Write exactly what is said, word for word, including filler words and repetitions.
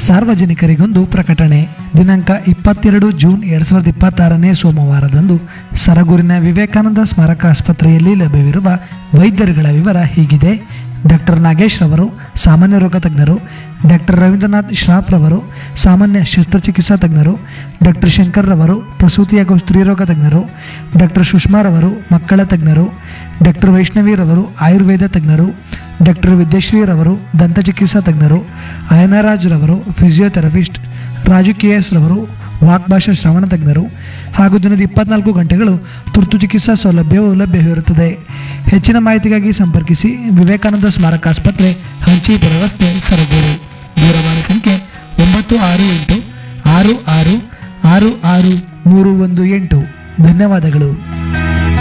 ಸಾರ್ವಜನಿಕರಿಗೊಂದು ಪ್ರಕಟಣೆ. ದಿನಾಂಕ ಇಪ್ಪತ್ತೆರಡು ಜೂನ್ ಎರಡು ಸಾವಿರದ ಇಪ್ಪತ್ತಾರನೇ ಸೋಮವಾರದಂದು ಸರಗೂರಿನ ವಿವೇಕಾನಂದ ಸ್ಮಾರಕ ಆಸ್ಪತ್ರೆಯಲ್ಲಿ ಲಭ್ಯವಿರುವ ವೈದ್ಯರುಗಳ ವಿವರ ಹೀಗಿದೆ. ಡಾಕ್ಟರ್ ನಾಗೇಶ್ ರವರು ಸಾಮಾನ್ಯ ರೋಗ ತಜ್ಞರು, ಡಾಕ್ಟರ್ ರವೀಂದ್ರನಾಥ್ ಶ್ರಾಫ್ ರವರು ಸಾಮಾನ್ಯ ಶಸ್ತ್ರಚಿಕಿತ್ಸಾ ತಜ್ಞರು, ಡಾಕ್ಟರ್ ಶಂಕರ್ ರವರು ಪ್ರಸೂತಿ ಹಾಗೂ ಸ್ತ್ರೀರೋಗ ತಜ್ಞರು, ಡಾಕ್ಟರ್ ಸುಷ್ಮಾ ರವರು ಮಕ್ಕಳ ತಜ್ಞರು, ಡಾಕ್ಟರ್ ವೈಷ್ಣವಿ ರವರು ಆಯುರ್ವೇದ ತಜ್ಞರು, ಡಾಕ್ಟರ್ ವಿದ್ಯಶ್ರೀ ರವರು ದಂತಚಿಕಿತ್ಸಾ ತಜ್ಞರು, ಅಯನರಾಜ್ ರವರು ಫಿಸಿಯೋಥೆರಪಿಸ್ಟ್, ರಾಜು ಕೆ ಎಸ್ ರವರು ವಾಕ್ಭಾಷಾ ಶ್ರವಣ ತಜ್ಞರು ಹಾಗೂ ದಿನದ ಇಪ್ಪತ್ನಾಲ್ಕು ಗಂಟೆಗಳು ತುರ್ತು ಚಿಕಿತ್ಸಾ ಸೌಲಭ್ಯವು ಲಭ್ಯವಿರುತ್ತದೆ. ಹೆಚ್ಚಿನ ಮಾಹಿತಿಗಾಗಿ ಸಂಪರ್ಕಿಸಿ ವಿವೇಕಾನಂದ ಸ್ಮಾರಕ ಆಸ್ಪತ್ರೆ, ಹಂಚಿಪುರ ರಸ್ತೆ, ಸರಗೂರು. ದೂರವಾಣಿ ಸಂಖ್ಯೆ ಒಂಬತ್ತು ಆರು ಎಂಟು ಆರು ಆರು ಆರು ಆರು ಮೂರು ಒಂದು ಎಂಟು. ಧನ್ಯವಾದಗಳು.